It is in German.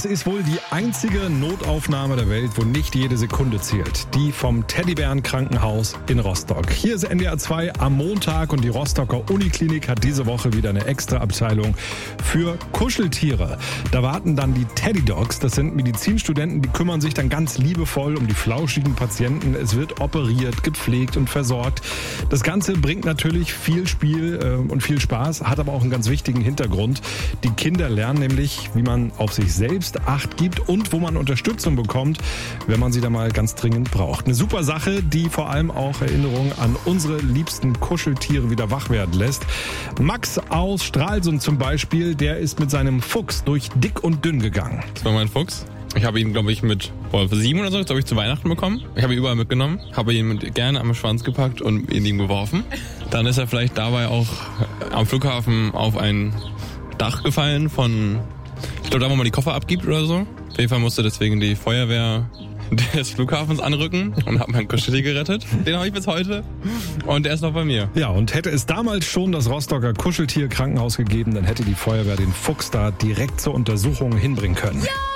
Das ist wohl die einzige Notaufnahme der Welt, wo nicht jede Sekunde zählt. Die vom Teddybären-Krankenhaus in Rostock. Hier ist NDR 2 am Montag und die Rostocker Uniklinik hat diese Woche wieder eine extra Abteilung für Kuscheltiere. Da warten dann die Teddy Dogs. Das sind Medizinstudenten, die kümmern sich dann ganz liebevoll um die flauschigen Patienten. Es wird operiert, gepflegt und versorgt. Das Ganze bringt natürlich viel Spiel und viel Spaß, hat aber auch einen ganz wichtigen Hintergrund. Die Kinder lernen nämlich, wie man auf sich selbst Acht gibt und wo man Unterstützung bekommt, wenn man sie da mal ganz dringend braucht. Eine super Sache, die vor allem auch Erinnerungen an unsere liebsten Kuscheltiere wieder wach werden lässt. Max aus Stralsund zum Beispiel, der ist mit seinem Fuchs durch dick und dünn gegangen. Das war mein Fuchs. Ich habe ihn, glaube ich, mit 7 oder so, zu Weihnachten bekommen. Ich habe ihn überall mitgenommen, habe ihn gerne am Schwanz gepackt und in ihn geworfen. Dann ist er vielleicht dabei auch am Flughafen auf ein Dach gefallen ich glaube, da wo man die Koffer abgibt oder so. Auf jeden Fall musste deswegen die Feuerwehr des Flughafens anrücken und hat meinen Kuscheltier gerettet. Den habe ich bis heute und der ist noch bei mir. Ja, und hätte es damals schon das Rostocker Kuscheltier-Krankenhaus gegeben, dann hätte die Feuerwehr den Fuchs da direkt zur Untersuchung hinbringen können. Ja!